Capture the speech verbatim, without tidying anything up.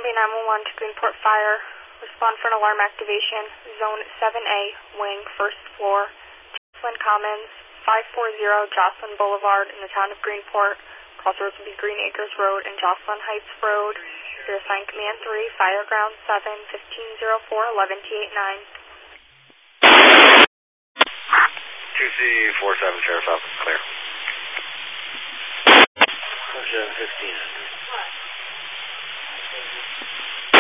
Army nine one one to Greenport Fire. Respond for an alarm activation. Zone seven A, wing, first floor, Jocelyn Commons, five forty Jocelyn Boulevard in the town of Greenport. Crossroads will be Green Acres Road and Jocelyn Heights Road. Your assigned Command three, Fire Ground seven, fifteen oh four, eleven T eighty-nine. two C four seven, Sheriff's Office, clear. four seven fifteen.